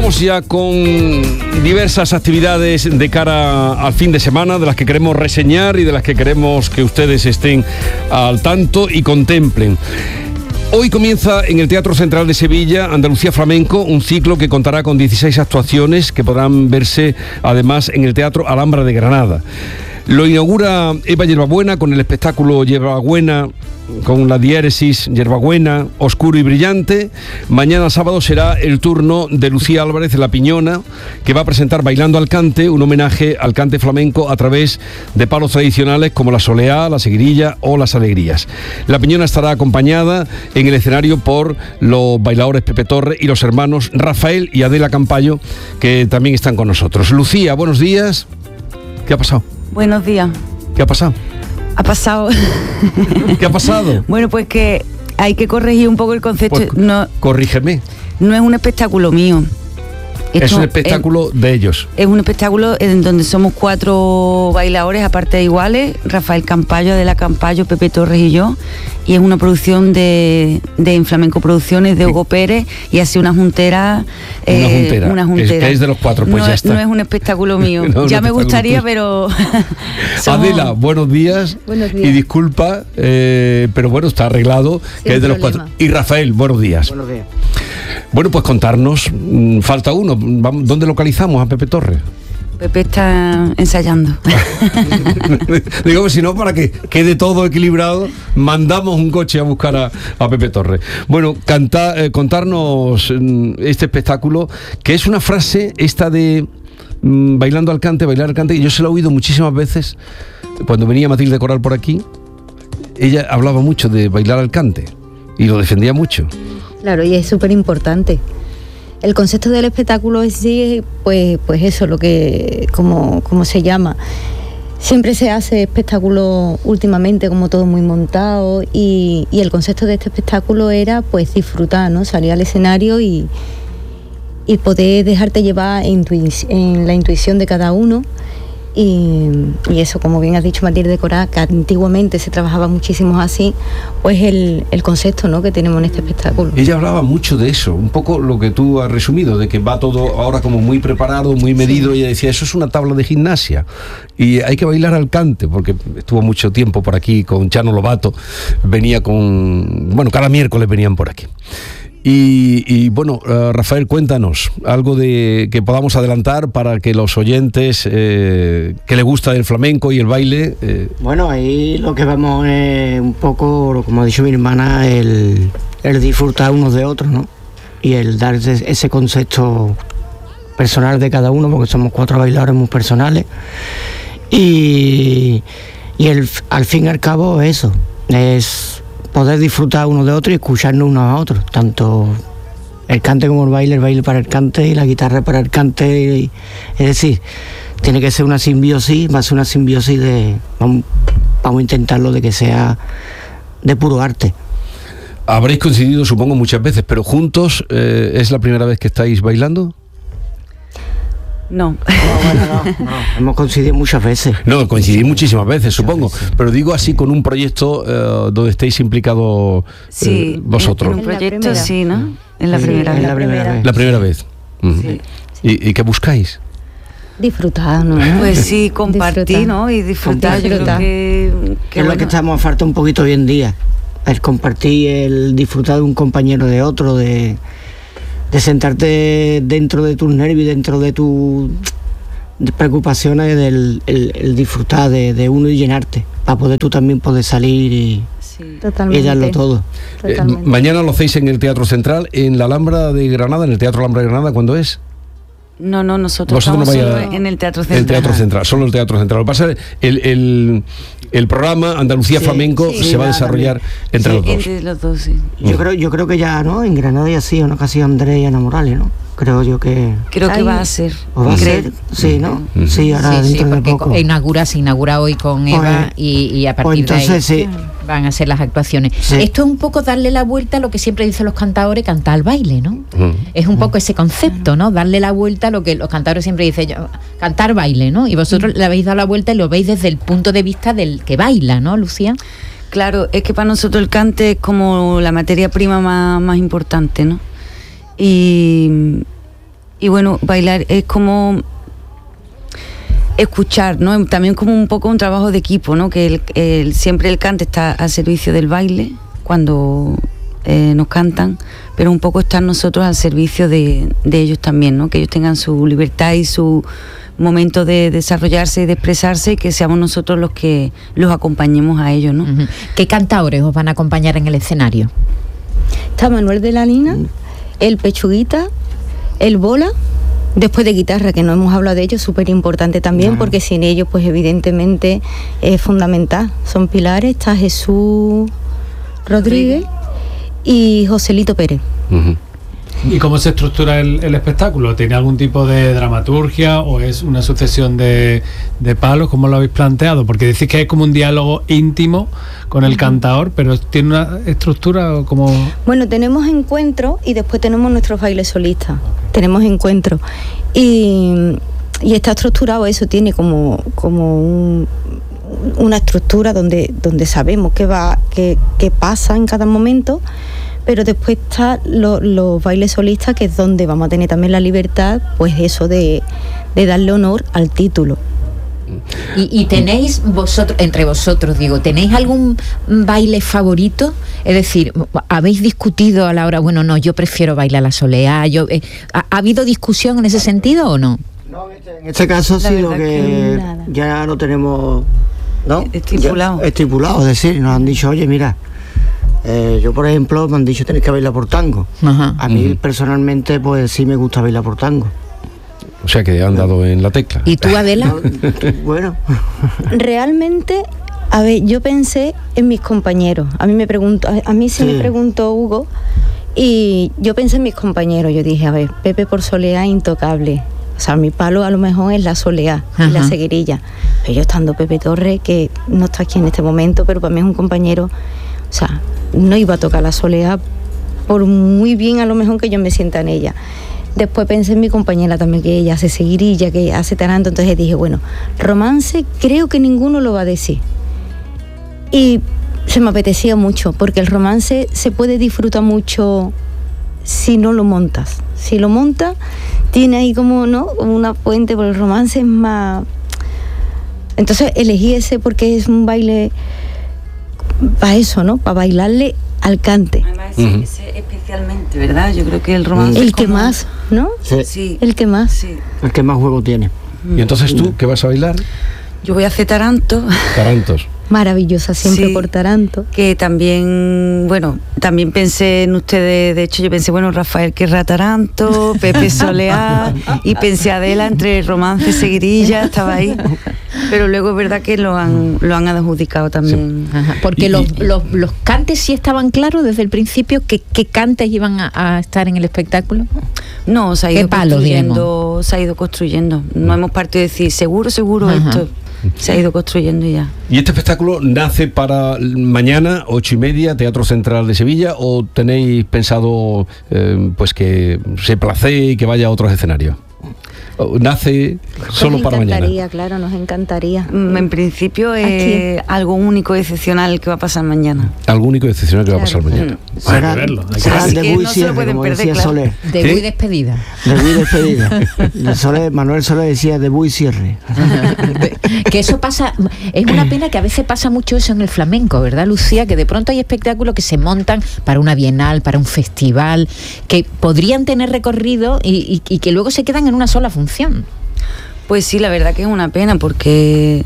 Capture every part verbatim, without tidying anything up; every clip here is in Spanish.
Vamos ya con diversas actividades de cara al fin de semana, de las que queremos reseñar y de las que queremos que ustedes estén al tanto y contemplen. Hoy comienza en el Teatro Central de Sevilla Andalucía Flamenco, un ciclo que contará con dieciséis actuaciones que podrán verse además en el Teatro Alhambra de Granada. Lo inaugura Eva Yerbabuena con el espectáculo Yerbabuena, con la diéresis Yerbabuena, oscuro y brillante. Mañana sábado será el turno de Lucía Álvarez, La Piñona, que va a presentar Bailando al Cante, un homenaje al cante flamenco a través de palos tradicionales como la soleá, la seguirilla o las alegrías. La Piñona estará acompañada en el escenario por los bailadores Pepe Torre y los hermanos Rafael y Adela Campayo, que también están con nosotros. Lucía, buenos días. ¿Qué ha pasado? Buenos días. ¿Qué ha pasado? Ha pasado. ¿Qué ha pasado? Bueno, pues que hay que corregir un poco el concepto. Pues, no, corrígeme. No es un espectáculo mío. Esto es un espectáculo es, de ellos. Es un espectáculo en donde somos cuatro bailadores, aparte de iguales, Rafael Campayo, Adela Campayo, Pepe Torres y yo, y es una producción de, de En Flamenco Producciones, de Hugo Pérez, y así una juntera. Una eh, juntera. Una juntera. Es, que es de los cuatro, pues no, ya está. No es un espectáculo mío. no, ya no me gustaría, pero... somos... Adela, buenos días. Buenos días. Y disculpa, eh, pero bueno, está arreglado, Sin que es de los problema. cuatro. Y Rafael, buenos días. Buenos días. Bueno, pues contarnos, mmm, falta uno. Vamos, ¿dónde localizamos a Pepe Torres? Pepe está ensayando. Digo, si no, para que quede todo equilibrado, mandamos un coche a buscar a, a Pepe Torres. Bueno, canta, eh, contarnos mm, este espectáculo, que es una frase esta de mm, bailando al cante, bailar al cante, que yo se la he oído muchísimas veces cuando venía Matilde Coral por aquí. Ella hablaba mucho de bailar al cante y lo defendía mucho. Claro, y es súper importante. El concepto del espectáculo en sí, pues, pues eso, lo que, como, como se llama. Siempre se hace espectáculo últimamente, como todo muy montado, y, y el concepto de este espectáculo era pues disfrutar, ¿no? Salir al escenario y, y poder dejarte llevar en, intuic- en la intuición de cada uno. Y, y eso, como bien has dicho Matilde Coral, que antiguamente se trabajaba muchísimo así, pues el, el concepto, ¿no?, que tenemos en este espectáculo. Ella hablaba mucho de eso, un poco lo que tú has resumido, de que va todo ahora como muy preparado, muy medido. Sí. Ella decía, eso es una tabla de gimnasia y hay que bailar al cante, porque estuvo mucho tiempo por aquí con Chano Lobato, venía con, bueno, cada miércoles venían por aquí. Y, y bueno, uh, Rafael, cuéntanos algo de que podamos adelantar para que los oyentes eh, que les gusta el flamenco y el baile... Eh... Bueno, ahí lo que vamos es un poco, como ha dicho mi hermana, el, el disfrutar unos de otros, ¿no? Y el dar ese, ese concepto personal de cada uno, porque somos cuatro bailadores muy personales. Y, y el, al fin y al cabo eso, es... poder disfrutar uno de otro y escucharnos unos a otros, tanto el cante como el baile, el baile para el cante y la guitarra para el cante, y, es decir, tiene que ser una simbiosis, va a ser una simbiosis de, vamos, vamos a intentarlo de que sea de puro arte. Habréis coincidido, supongo, muchas veces, pero juntos, eh, ¿es la primera vez que estáis bailando? No. No, bueno, no, no, hemos coincidido muchas veces. No, coincidís muchísimas veces, supongo. Muchas veces. Pero digo así con un proyecto eh, donde estéis implicados eh, sí, vosotros. En un proyecto, primera. sí, ¿no? En la Sí, primera en vez. la primera vez. La primera vez. Uh-huh. Sí. ¿Y, ¿Y qué buscáis? Disfrutar, ¿no? Pues sí, compartir, Disfrutar. ¿no? Y disfrutar, yo creo Disfrutar. que, que es bueno. lo que estamos falta un poquito hoy en día, el compartir, el disfrutar de un compañero de otro, de, de sentarte dentro de tus nervios, dentro de tus preocupaciones, del el, el disfrutar de, de uno y llenarte, para poder tú también poder salir y, Sí. Totalmente. y darlo todo. Eh, Totalmente. mañana lo hacéis en el Teatro Central, en la Alhambra de Granada, en el Teatro Alhambra de Granada, ¿cuándo es? No, no, nosotros, Vosotros estamos no vais solo a- en el Teatro Central. El Teatro Central, solo el Teatro Central. Lo que pasa es que el, el, el programa Andalucía Sí, Flamenco sí, se va a nada, desarrollar también. entre Sí, los dos. Entre los dos, sí. Yo creo, yo creo que ya, ¿no? En Granada ya sí, ¿no? Casi Andrés y Ana Morales, ¿no? Creo yo que... Creo que Ay, va a ser. ¿O va a ¿Crees? ser? Sí, ¿no? Ujú. Sí, ahora Sí, sí, dentro de porque poco. co- inaugura, se inaugura hoy con Eva y, y a Pues partir entonces de ahí sí. van a ser las actuaciones. Sí. Esto es un poco darle la vuelta a lo que siempre dicen los cantadores, cantar al baile, ¿no? Ujú. Es un poco ese concepto, ¿no? Darle la vuelta a lo que los cantadores siempre dicen, yo, cantar baile, ¿no? Y vosotros le habéis dado la vuelta y lo veis desde el punto de vista del que baila, ¿no, Lucía? Claro, es que para nosotros el cante es como la materia prima más, más importante, ¿no? Y, Y bueno, bailar es como escuchar, ¿no? También como un poco un trabajo de equipo, ¿no? Que el, el, siempre el cante está al servicio del baile cuando eh, nos cantan, pero un poco estar nosotros al servicio de, de ellos también, ¿no? Que ellos tengan su libertad y su momento de desarrollarse y de expresarse, y que seamos nosotros los que los acompañemos a ellos, ¿no? Uh-huh. ¿Qué cantaores os van a acompañar en el escenario? Está Manuel de la Lina, el Pechuguita, el Bola, después de guitarra, que no hemos hablado de ellos, súper importante también, uh-huh. porque sin ellos, pues evidentemente es fundamental. Son pilares, está Jesús Rodríguez y Joselito Pérez. Uh-huh. ¿Y cómo se estructura el, el espectáculo? ¿Tiene algún tipo de dramaturgia o es una sucesión de, de palos? ¿Cómo lo habéis planteado? Porque decís que es como un diálogo íntimo con el uh-huh. cantador, pero ¿tiene una estructura como...? Bueno, tenemos encuentros y después tenemos nuestros bailes solistas. Okay. Tenemos encuentros. Y, y está estructurado eso, tiene como, como un, una estructura donde, donde sabemos qué va, qué, qué pasa en cada momento. Pero después está los lo bailes solistas, que es donde vamos a tener también la libertad, pues eso de, de darle honor al título. ¿Y, y tenéis vosotros, entre vosotros digo, tenéis algún baile favorito? Es decir, ¿habéis discutido a la hora, bueno, no, yo prefiero bailar la soleá? Yo, eh, ¿ha, ¿Ha habido discusión en ese sentido o no? No, en este, en este caso sí, lo que, que ya lo tenemos, ¿no? Estipulado. Ya, estipulado, es decir, nos han dicho, oye, mira, Eh, yo por ejemplo me han dicho tenéis que bailar por tango. Ajá. A mí uh-huh. personalmente pues sí me gusta bailar por tango. O sea que han dado en la tecla. ¿Y tú, Adela? Bueno, realmente, a ver, yo pensé en mis compañeros. A mí me preguntó, a mí sí, sí me preguntó Hugo, y yo pensé en mis compañeros. Yo dije, a ver, Pepe por soleá intocable. O sea, mi palo a lo mejor es la soleá y la seguirilla. Pero yo estando Pepe Torres, que no está aquí en este momento, pero para mí es un compañero. O sea, no iba a tocar la soleá por muy bien a lo mejor que yo me sienta en ella. Después pensé en mi compañera también, que ella hace seguirilla, que hace taranto, entonces dije, bueno, romance creo que ninguno lo va a decir. Y se me apetecía mucho, porque el romance se puede disfrutar mucho si no lo montas. Si lo montas, tiene ahí como, ¿no?, una puente, por el romance es más... Entonces elegí ese porque es un baile... para eso, ¿no? Para bailarle al cante. Además, ese, uh-huh. ese especialmente, ¿verdad? Yo creo que el romance... El que como... más, ¿no? Sí. sí. El que más. Sí. El que más juego tiene. ¿Y entonces tú qué vas a bailar? Yo voy a hacer taranto. Tarantos. Maravillosa, siempre sí, por taranto. Que también, bueno, también pensé en ustedes, de hecho yo pensé, bueno, Rafael querrá taranto, Pepe soleá, y pensé Adela entre romance, seguirilla, estaba ahí. Pero luego es verdad que lo han, lo han adjudicado también. Sí. Ajá, porque y, los, y, los, los cantes sí estaban claros desde el principio, que qué cantes iban a, a estar en el espectáculo. No, se ha ido construyendo, se ha ido construyendo. No hemos partido de decir, seguro, seguro, ajá, esto. Se ha ido construyendo ya. ¿Y este espectáculo nace para mañana, ocho y media, Teatro Central de Sevilla, o tenéis pensado eh, pues que se placee y que vaya a otros escenarios? ¿Nace solo para mañana? Nos encantaría, claro, nos encantaría. En principio es Aquí. algo único y excepcional que va a pasar mañana. Algo único y excepcional que claro. va a pasar mañana. Mm. Será, hay que verlo. Hay será que el debut no cierre, como perder, decía claro. Soler. Debut y despedida. Debut y despedida. Soler, Manuel Soler decía debut y cierre. Que eso pasa, es una pena que a veces pasa mucho eso en el flamenco, ¿verdad, Lucía? Que de pronto hay espectáculos que se montan para una bienal, para un festival, que podrían tener recorrido y, y, y que luego se quedan en una sola función. Pues sí, la verdad que es una pena porque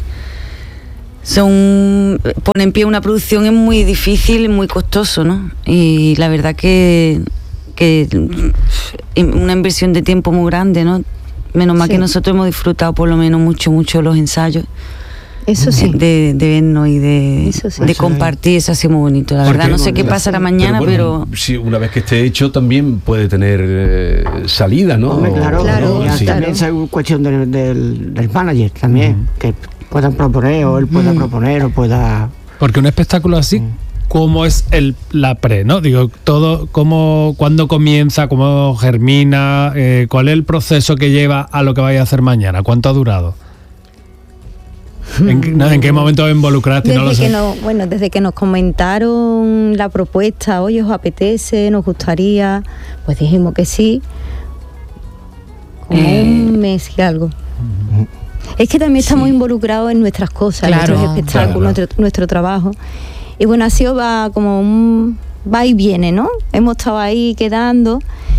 son poner en pie una producción es muy difícil y muy costoso, ¿no? Y la verdad que, que una inversión de tiempo muy grande, ¿no? Menos mal sí. que nosotros hemos disfrutado por lo menos mucho, mucho los ensayos. Eso sí. De, de vernos y de, sí. de compartir, eso ha sido muy bonito. La Porque, verdad, no sé qué pasará mañana, pero... Bueno, pero... Sí, una vez que esté hecho también puede tener eh, salida, ¿no? Hombre, claro, o, claro. ¿no? Y Sí. también es cuestión del, del, del manager también, mm. que puedan proponer, o él pueda mm. proponer, o pueda... Porque un espectáculo así... Mm. ¿Cómo es el la pre, no? Digo, todo, cómo, cuándo comienza, cómo germina, eh, cuál es el proceso que lleva a lo que vaya a hacer mañana, cuánto ha durado. ¿En, no, ¿En qué momento os involucraste? Desde no lo sé. que nos, bueno, desde que nos comentaron la propuesta, oye, os apetece, nos gustaría, pues dijimos que sí. como Eh, un mes y algo. Es que también estamos Sí. involucrados en nuestras cosas, Claro, nuestros espectáculos, claro. nuestro, nuestro trabajo. Y bueno, ha sido va como un va y viene, ¿no? Hemos estado ahí quedando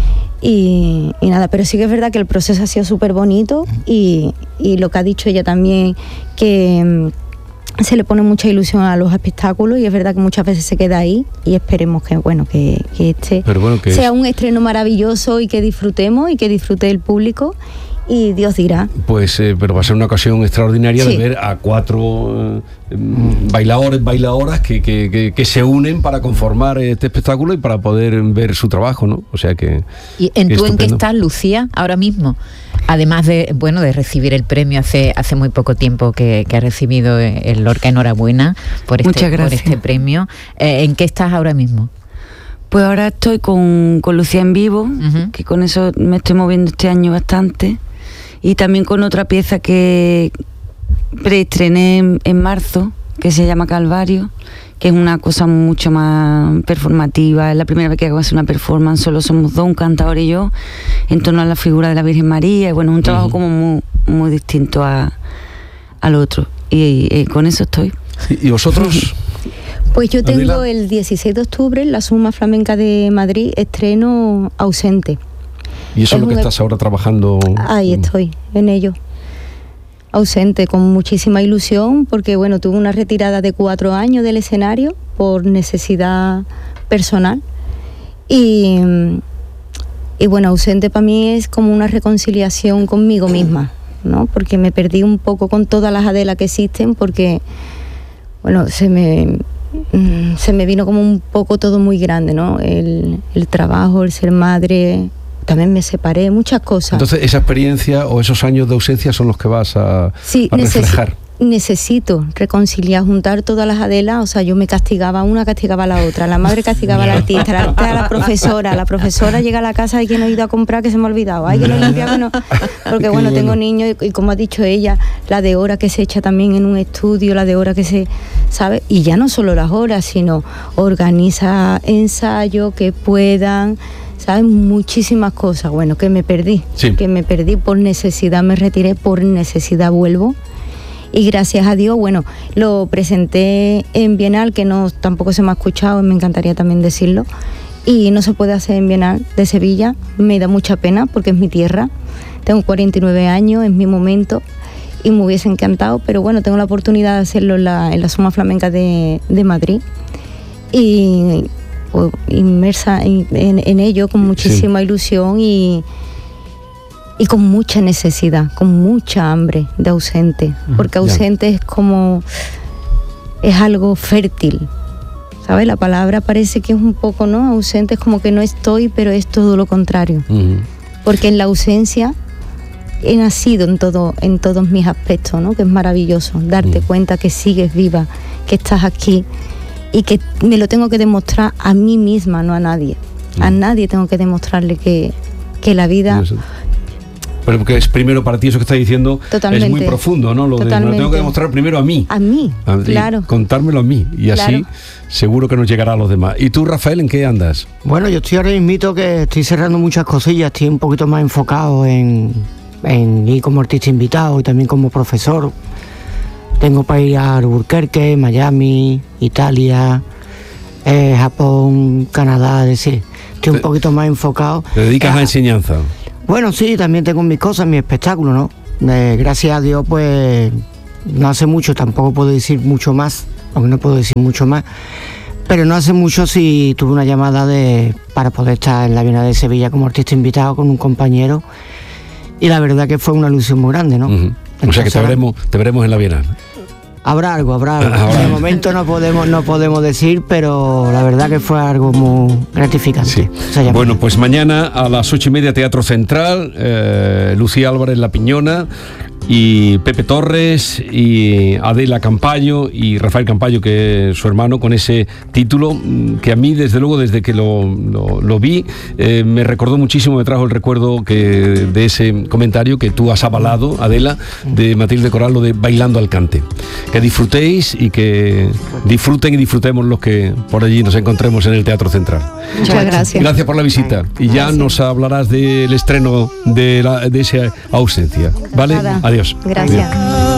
y, y nada, pero sí que es verdad que el proceso ha sido súper bonito y, y lo que ha dicho ella también, que mm, se le pone mucha ilusión a los espectáculos y es verdad que muchas veces se queda ahí y esperemos que, bueno, que, que este Pero bueno, que sea es- un estreno maravilloso y que disfrutemos y que disfrute el público y Dios dirá. Pues, eh, pero va a ser una ocasión extraordinaria Sí. de ver a cuatro eh, mm, bailadores, bailadoras que, que, que, que se unen para conformar este espectáculo y para poder ver su trabajo, ¿no? O sea que... ¿Y en Qué tú en qué estupendo. estás, Lucía, ahora mismo? Además de, bueno, de recibir el premio hace, hace muy poco tiempo que, que ha recibido el Lorca, enhorabuena por este, Muchas por gracias. este premio. Eh, ¿En qué estás ahora mismo? Pues ahora estoy con, con Lucía en vivo, Ujú. que con eso me estoy moviendo este año bastante. Y también con otra pieza que preestrené en, en marzo, que se llama Calvario, que es una cosa mucho más performativa. Es la primera vez que hago así una performance, solo somos dos, un cantador y yo, en torno a la figura de la Virgen María. Y bueno, es un trabajo Ujú. como muy, muy distinto a, al otro. Y, y con eso estoy. ¿Y vosotros? Pues yo tengo Adela. el dieciséis de octubre en la Suma Flamenca de Madrid estreno Ausente. Y eso es Es lo que un- estás ahora trabajando. Ahí estoy, en ello. Ausente, con muchísima ilusión, porque bueno, tuve una retirada de cuatro años del escenario por necesidad personal. Y, y bueno, ausente para mí es como una reconciliación conmigo misma, ¿no? Porque me perdí un poco con todas las Adelas que existen, porque bueno, se me, mm, se me vino como un poco todo muy grande, ¿no? El, el trabajo, el ser madre, también me separé, muchas cosas. Entonces, esa experiencia o esos años de ausencia son los que vas a, Sí, a necesi- reflejar. necesito reconciliar, juntar todas las Adelas. O sea, yo me castigaba, una castigaba a la otra, la madre castigaba al artista, la artista a la profesora, la profesora llega a la casa y que no he ido a comprar, que se me ha olvidado, ay, que lo he limpiado, que no. Porque Qué bueno, tengo bueno. niños y, y como ha dicho ella, la de hora que se echa también en un estudio, la de hora que se, ¿sabe? Y ya no solo las horas, sino organiza ensayos que puedan, ¿sabes? Muchísimas cosas, bueno, que me perdí, Sí. que me perdí por necesidad, me retiré, por necesidad vuelvo. Y gracias a Dios, bueno, lo presenté en Bienal, que no tampoco se me ha escuchado, me encantaría también decirlo, y no se puede hacer en Bienal de Sevilla, me da mucha pena porque es mi tierra, tengo cuarenta y nueve años, es mi momento y me hubiese encantado, pero bueno, tengo la oportunidad de hacerlo en la, en la Suma Flamenca de, de Madrid y pues, inmersa en, en- en ello con muchísima ilusión y y con mucha necesidad, con mucha hambre de ausente, porque ya. ausente es como, es algo fértil, ¿sabes? La palabra parece que es un poco, ¿no? Ausente es como que no estoy, pero es todo lo contrario, Ujú. porque en la ausencia he nacido en todo, en todos mis aspectos, ¿no? Que es maravilloso, darte Mm. cuenta que sigues viva, que estás aquí y que me lo tengo que demostrar a mí misma, no a nadie. A Mm. nadie tengo que demostrarle que, que la vida... Eso. Pero porque es primero para ti eso que estás diciendo Totalmente. es muy profundo, ¿no? Lo de me lo Totalmente. tengo que demostrar primero a mí. A mí, A- y claro. contármelo a mí. Y así Claro. seguro que nos llegará a los demás. ¿Y tú, Rafael, en qué andas? Bueno, yo estoy ahora mismo que estoy cerrando muchas cosillas, estoy un poquito más enfocado en, en ir como artista invitado y también como profesor. Tengo para ir a Albuquerque, Miami, Italia, eh, Japón, Canadá, es decir, estoy un Te- poquito más enfocado. ¿Te dedicas a Eh, enseñanza? Bueno, sí, también tengo mis cosas, mis espectáculos, ¿no? Eh, gracias a Dios, pues, no hace mucho, tampoco puedo decir mucho más, porque no puedo decir mucho más, pero no hace mucho sí tuve una llamada de para poder estar en la Bienal de Sevilla como artista invitado con un compañero, y la verdad que fue una ilusión muy grande, ¿no? Ujú. O sea que Entonces, te veremos, te veremos en la Bienal. Habrá algo, habrá algo. Habrá De algo. momento no podemos, no podemos decir, pero la verdad que fue algo muy gratificante. Sí. esa llamada. Bueno, pues mañana a las ocho y media Teatro Central, eh, Lucía Álvarez La Piñona, y Pepe Torres y Adela Campayo y Rafael Campayo, que es su hermano, con ese título que a mí, desde luego, desde que lo, lo, lo vi, eh, me recordó muchísimo, me trajo el recuerdo que de ese comentario que tú has avalado, Adela, de Matilde Coral, lo de Bailando al Cante. Que disfrutéis y que disfruten y disfrutemos los que por allí nos encontremos en el Teatro Central. Muchas gracias. Gracias por la visita. Y ya Gracias. nos hablarás del estreno de, la, de esa ausencia. ¿Vale? Nada. Adiós. Gracias. Adiós.